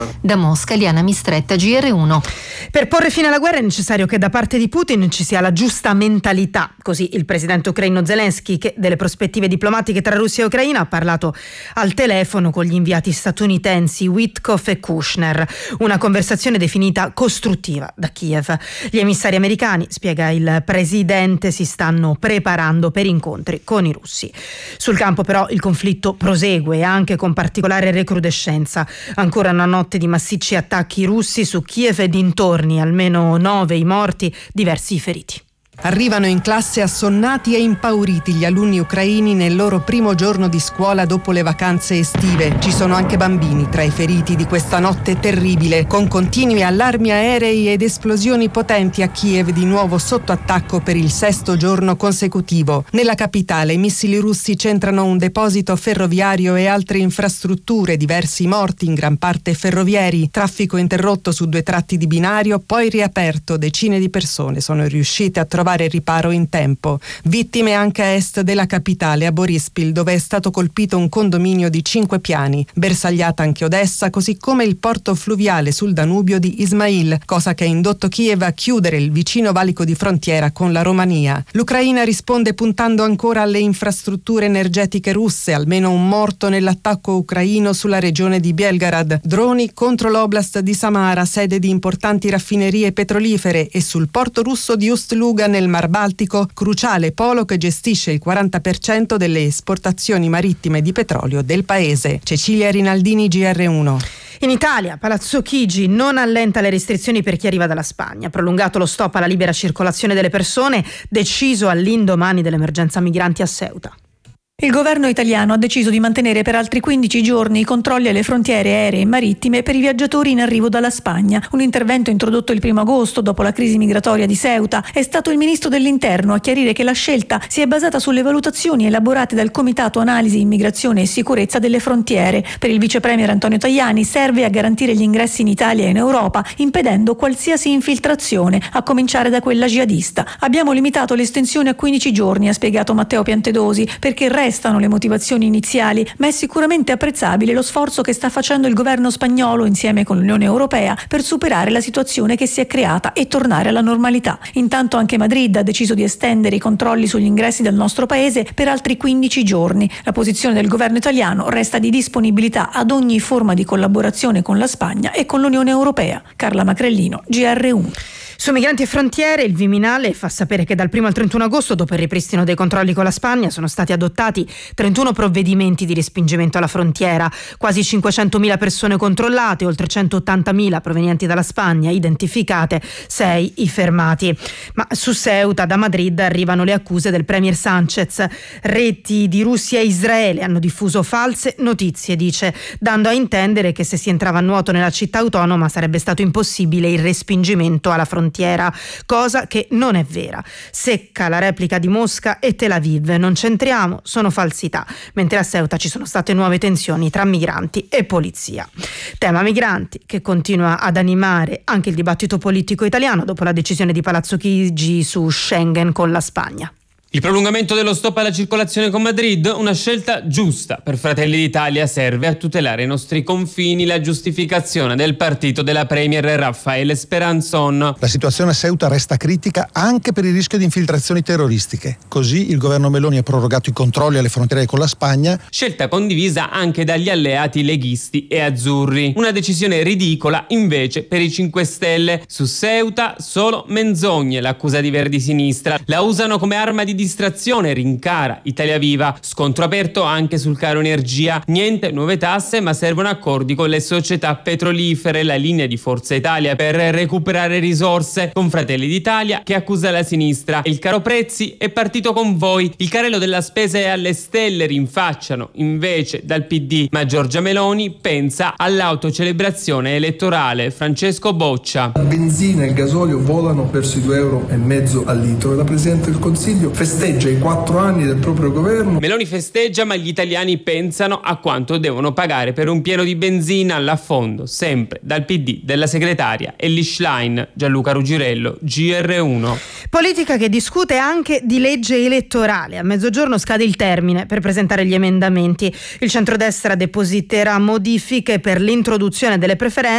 Da Mosca, Eliana Mistretta, GR1. Per porre fine alla guerra è necessario che da parte di Putin ci sia la giusta mentalità. Così il presidente ucraino Zelensky, che delle prospettive diplomatiche tra Russia e Ucraina ha parlato al telefono con gli inviati statunitensi Witkoff e Kushner. Una conversazione definita costruttiva da Kiev. Gli emissari americani, spiega il presidente, si stanno preparando per incontri con i russi. Sul campo però il conflitto prosegue, anche con particolare recrudescenza. Ancora una notte di massicci attacchi russi su Kiev e dintorni, almeno 9 i morti, diversi i feriti. Arrivano in classe assonnati e impauriti gli alunni ucraini nel loro primo giorno di scuola dopo le vacanze estive. Ci sono anche bambini tra i feriti di questa notte terribile, con continui allarmi aerei ed esplosioni potenti a Kiev, di nuovo sotto attacco per il 6° giorno consecutivo. Nella capitale i missili russi centrano un deposito ferroviario e altre infrastrutture, diversi morti, in gran parte ferrovieri, traffico interrotto su 2 tratti di binario, poi riaperto. Decine di persone sono riuscite a trovare riparo in tempo. Vittime anche a est della capitale, a Borispil, dove è stato colpito un condominio di 5 piani. Bersagliata anche Odessa, così come il porto fluviale sul Danubio di Ismail, cosa che ha indotto Kiev a chiudere il vicino valico di frontiera con la Romania. L'Ucraina risponde puntando ancora alle infrastrutture energetiche russe, almeno un morto nell'attacco ucraino sulla regione di Belgorod. Droni contro l'oblast di Samara, sede di importanti raffinerie petrolifere, e sul porto russo di Ust-Luga nel Mar Baltico, cruciale polo che gestisce il 40% delle esportazioni marittime di petrolio del paese. Cecilia Rinaldini, GR1. In Italia, Palazzo Chigi non allenta le restrizioni per chi arriva dalla Spagna. Prolungato lo stop alla libera circolazione delle persone, deciso all'indomani dell'emergenza migranti a Ceuta. Il governo italiano ha deciso di mantenere per altri 15 giorni i controlli alle frontiere aeree e marittime per i viaggiatori in arrivo dalla Spagna. Un intervento introdotto il 1° agosto dopo la crisi migratoria di Ceuta. È stato il ministro dell'Interno a chiarire che la scelta si è basata sulle valutazioni elaborate dal Comitato Analisi Immigrazione e Sicurezza delle Frontiere. Per il vice premier Antonio Tajani serve a garantire gli ingressi in Italia e in Europa, impedendo qualsiasi infiltrazione, a cominciare da quella jihadista. Abbiamo limitato l'estensione a 15 giorni, ha spiegato Matteo Piantedosi, perché restano le motivazioni iniziali, ma è sicuramente apprezzabile lo sforzo che sta facendo il governo spagnolo insieme con l'Unione Europea per superare la situazione che si è creata e tornare alla normalità. Intanto anche Madrid ha deciso di estendere i controlli sugli ingressi del nostro paese per altri 15 giorni. La posizione del governo italiano resta di disponibilità ad ogni forma di collaborazione con la Spagna e con l'Unione Europea. Carla Macrellino, GR1. Su migranti e frontiere, il Viminale fa sapere che dal 1 al 31 agosto, dopo il ripristino dei controlli con la Spagna, sono stati adottati 31 provvedimenti di respingimento alla frontiera, quasi 500.000 persone controllate, oltre 180.000 provenienti dalla Spagna, identificate, 6 i fermati. Ma su Ceuta, da Madrid, arrivano le accuse del premier Sánchez. Reti di Russia e Israele hanno diffuso false notizie, dice, dando a intendere che se si entrava a nuoto nella città autonoma sarebbe stato impossibile il respingimento alla frontiera, cosa che non è vera. Secca la replica di Mosca e Tel Aviv: non c'entriamo, sono falsità, mentre a Ceuta ci sono state nuove tensioni tra migranti e polizia. Tema migranti che continua ad animare anche il dibattito politico italiano dopo la decisione di Palazzo Chigi su Schengen con la Spagna. Il prolungamento dello stop alla circolazione con Madrid, una scelta giusta per Fratelli d'Italia, serve a tutelare i nostri confini. La giustificazione del partito della premier Raffaele Speranzon. La situazione a Ceuta resta critica anche per il rischio di infiltrazioni terroristiche. Così il governo Meloni ha prorogato i controlli alle frontiere con la Spagna. Scelta condivisa anche dagli alleati leghisti e azzurri. Una decisione ridicola invece per i 5 Stelle. Su Ceuta solo menzogne, l'accusa di Verdi Sinistra. La usano come arma di distrazione, rincara Italia Viva. Scontro aperto anche sul caro energia. Niente nuove tasse, ma servono accordi con le società petrolifere. La linea di Forza Italia per recuperare risorse, con Fratelli d'Italia che accusa la sinistra. Il caro prezzi è partito con voi. Il carrello della spesa è alle stelle, rinfacciano invece dal PD. Ma Giorgia Meloni pensa all'autocelebrazione elettorale. Francesco Boccia. La benzina e il gasolio volano verso i €2,5 al litro e la Presidente del Consiglio festeggia i 4 anni del proprio governo. Meloni festeggia, ma gli italiani pensano a quanto devono pagare per un pieno di benzina. All'affondo, sempre dal PD della segretaria Elly Schlein. Gianluca Rugirello, GR1. Politica che discute anche di legge elettorale. A mezzogiorno scade il termine per presentare gli emendamenti. Il centrodestra depositerà modifiche per l'introduzione delle preferenze